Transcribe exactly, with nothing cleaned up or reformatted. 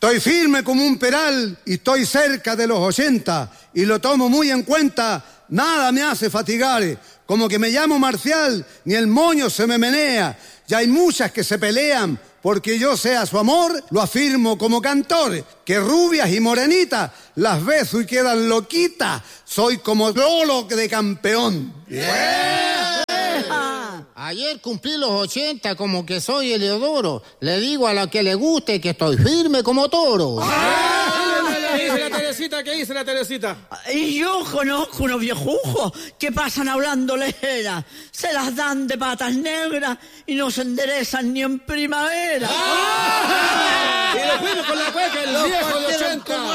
Estoy firme como un peral y estoy cerca de los ochenta y lo tomo muy en cuenta, nada me hace fatigar, como que me llamo Marcial, ni el moño se me menea. Ya hay muchas que se pelean porque yo sea su amor, lo afirmo como cantor, que rubias y morenitas las beso y quedan loquitas, soy como Lolo de campeón. Yeah. Ayer cumplí los ochenta como que soy Eleodoro. Le digo a la que le guste que estoy firme como toro. ¿Qué dice la Teresita? ¿Qué dice la Teresita? Y yo conozco unos viejujos que pasan hablando lejera. Se las dan de patas negras y no se enderezan ni en primavera. ¡Ah! Y después con la cueca el viejo de ochenta.